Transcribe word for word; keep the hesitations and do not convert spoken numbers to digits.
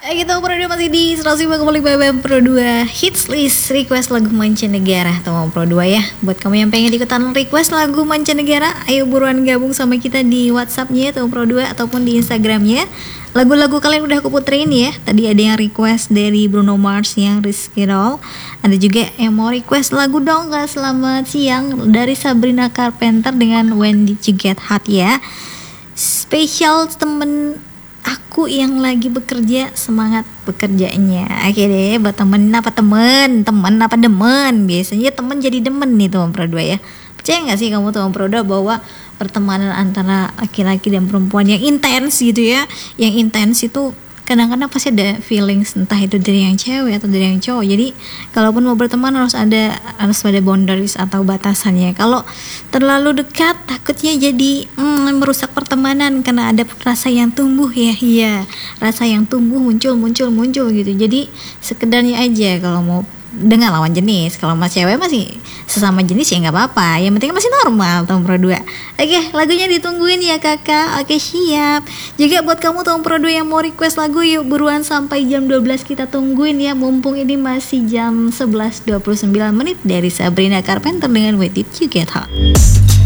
Kita Pro dua masih di seratus lima koma lima Pro dua Hits List Request lagu mancanegara teman Pro dua ya. Buat kamu yang pengen ikutan request lagu mancanegara, ayo buruan gabung sama kita di WhatsAppnya teman Pro dua ataupun di Instagramnya. Lagu-lagu kalian udah aku puterin ya. Tadi ada yang request dari Bruno Mars yang Risky Roll. Ada juga yang mau request lagu dong gak selamat siang dari Sabrina Carpenter dengan When Did You Get Hot ya. Spesial temen aku yang lagi bekerja, semangat bekerjanya. Oke deh, buat temen apa temen, temen apa demen. Biasanya temen jadi demen nih teman Pro dua ya. Percaya gak sih kamu teman Pro dua bahwa pertemanan antara laki-laki dan perempuan yang intens gitu ya, yang intens itu kadang-kadang pasti ada feelings, entah itu dari yang cewek atau dari yang cowok. Jadi kalaupun mau berteman harus ada harus ada boundaries atau batasannya. Kalau terlalu dekat takutnya jadi hmm, merusak pertemanan karena ada rasa yang tumbuh ya. Iya, rasa yang tumbuh muncul muncul muncul gitu. Jadi sekedarnya aja kalau mau dengan lawan jenis. Kalau mas cewek masih sesama jenis ya nggak apa-apa, yang penting masih normal tahun Pro dua. Oke, lagunya ditungguin ya kakak. Oke, siap. Juga buat kamu tahun Pro dua yang mau request lagu, yuk buruan sampai jam dua belas kita tungguin ya. Mumpung ini masih jam sebelas dua puluh sembilan menit dari Sabrina Carpenter dengan When Did You Get Hot.